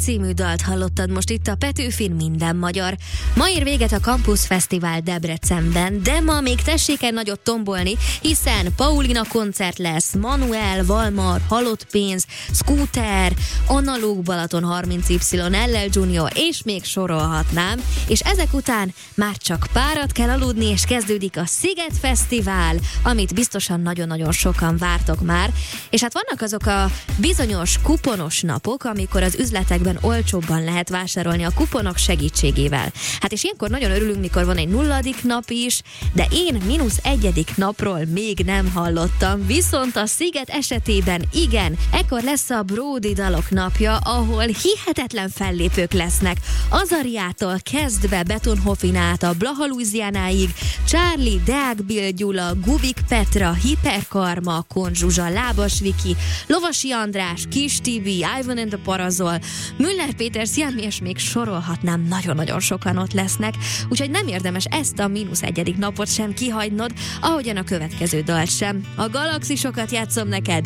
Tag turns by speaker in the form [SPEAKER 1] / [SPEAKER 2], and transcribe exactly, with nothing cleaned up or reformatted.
[SPEAKER 1] című dalt hallottad most itt a Petőfin Minden Magyar. Ma ér véget a Campus Fesztivál Debrecenben, de ma még tessék el nagyot tombolni, hiszen Paulina koncert lesz, Manuel, Valmar, Halott Pénz, Scooter, Analóg Balaton harminc Y, el el Junior, és még sorolhatnám, és ezek után már csak párat kell aludni, és kezdődik a Sziget Fesztivál, amit biztosan nagyon-nagyon sokan vártok már, és hát vannak azok a bizonyos kuponos napok, amikor az üzletekben olcsóbban lehet vásárolni a kuponok segítségével. Hát és ilyenkor nagyon örülünk, mikor van egy nulladik nap is, de én mínusz egyedik napról még nem hallottam, viszont a Sziget esetében igen, ekkor lesz a Bródi dalok napja, ahol hihetetlen fellépők lesznek, Azariától kezdve Betonhoffin át a Blaha Louisianáig, Charlie, Deák Bill Gyula, Gubik Petra, Hiperkarma, Konzsuzsa, Lábas Viki, Lovasi András, Kis Tibi, Ivan and the Parazol, Müller Péter, Sziámi, és még sorolhatnám, nagyon-nagyon sokan ott lesznek, úgyhogy nem érdemes ezt a mínusz egyedik napot sem kihagynod, ahogyan a következő dalt sem. A Galaxisokat játszom neked,